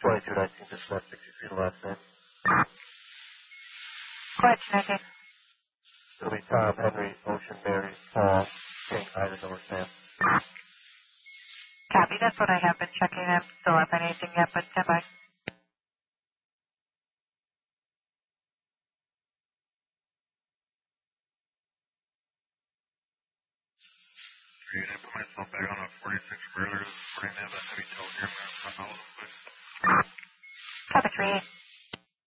2219 to select 63 the last name. Go ahead, 19. It'll be Tom, Henry, Ocean, Mary, Paul, King, Ida, North Sam. Copy, that's what I have been checking. I still haven't anything yet, but stand by. Great, I put myself back on a 46 earlier this morning. They have a heavy tow here. I'm going to run out of the place. Copy, 38.